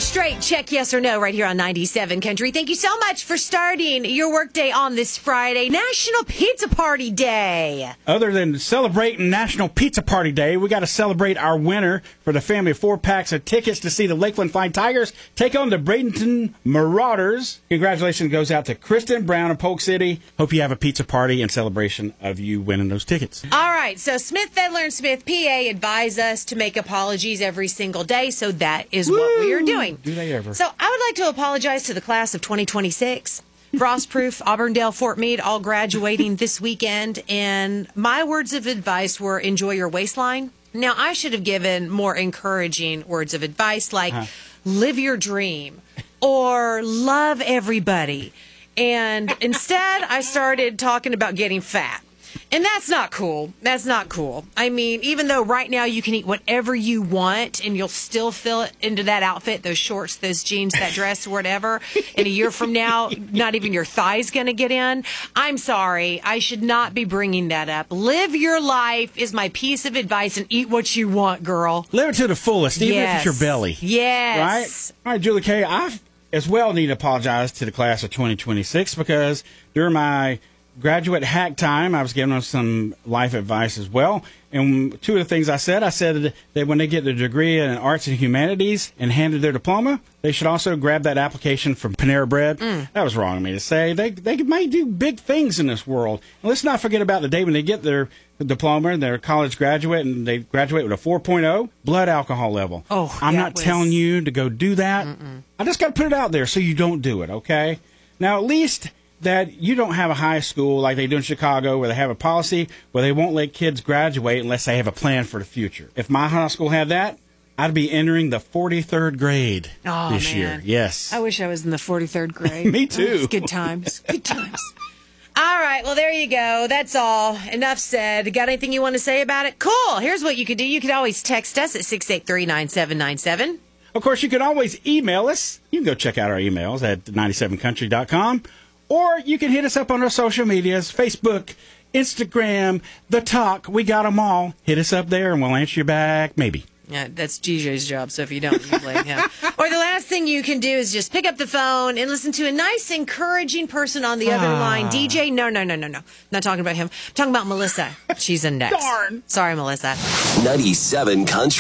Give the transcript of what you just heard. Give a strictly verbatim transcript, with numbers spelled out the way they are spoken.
hours straight. Check yes or no right here on ninety-seven Country. Thank you so much for starting your workday on this Friday, National Pizza Party Day. Other than celebrating National Pizza Party Day, we got to celebrate our winner for the family of four packs of tickets to see the Lakeland Flying Tigers take on the Bradenton Marauders. Congratulations goes out to Kristen Brown of Polk City. Hope you have a pizza party in celebration of you winning those tickets. All right, so Smith, Fedler, and Smith, P A, advise us to make apologies every single day, so that is Woo! what we are doing. Do they ever? So I would like to apologize to the class of twenty twenty-six. Frostproof, Auburndale, Fort Meade, all graduating this weekend. And my words of advice were enjoy your waistline. Now, I should have given more encouraging words of advice like uh-huh. live your dream or love everybody. And instead, I started talking about getting fat. And that's not cool. That's not cool. I mean, even though right now you can eat whatever you want and you'll still fit into that outfit, those shorts, those jeans, that dress, whatever, and a year from now, not even your thigh's going to get in. I'm sorry. I should not be bringing that up. Live your life is my piece of advice, and eat what you want, girl. Live it to the fullest, even yes. if it's your belly. Yes. Right? All right, Julie K., I as well need to apologize to the class of twenty twenty-six because during my graduate hack time, I was giving them some life advice as well. And two of the things I said, I said that when they get their degree in arts and humanities and handed their diploma, they should also grab that application from Panera Bread. Mm. That was wrong of me to say. They they might do big things in this world. And let's not forget about the day when they get their diploma, their college graduate, and they graduate with a four point oh blood alcohol level. Oh, I'm not was... telling you to go do that. Mm-mm. I just got to put it out there so you don't do it, okay? Now, at least that you don't have a high school like they do in Chicago where they have a policy where they won't let kids graduate unless they have a plan for the future. If my high school had that, I'd be entering the forty-third grade oh, this man. year. Yes. I wish I was in the forty-third grade. Me too. Oh, good times. Good times. All right. Well, there you go. That's all. Enough said. Got anything you want to say about it? Cool. Here's what you could do. You could always text us at six eight three, nine seven nine seven. Of course, you can always email us. You can go check out our emails at ninety-seven country dot com. Or you can hit us up on our social medias, Facebook, Instagram, The Talk. We got them all. Hit us up there, and we'll answer you back, maybe. Yeah, that's G J's job, so if you don't, you blame him. Or the last thing you can do is just pick up the phone and listen to a nice, encouraging person on the other ah. line. D J, no, no, no, no, no. Not talking about him. I'm talking about Melissa. She's in next. Darn. Sorry, Melissa. ninety-seven Country.